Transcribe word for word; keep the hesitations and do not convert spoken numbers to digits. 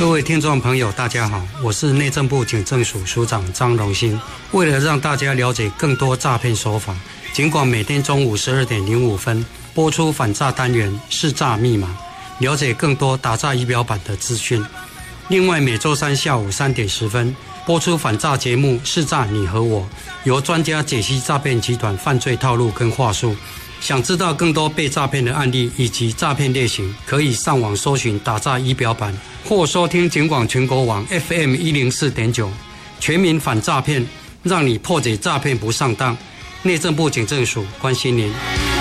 各位听众朋友大家好，我是内政部警政署署长张荣兴。为了让大家了解更多诈骗手法，警广每天中午十二点零五分播出反诈单元识诈密码，了解更多打诈仪表板的资讯。另外每周三下午三点十分播出反诈节目识诈你和我，由专家解析诈骗集团犯罪套路跟话术。想知道更多被诈骗的案例以及诈骗类型，可以上网搜寻打诈仪表板，或收听警广全国网 F M 一零四点九，全民反诈骗，让你破解诈骗不上当。内政部警政署关心您。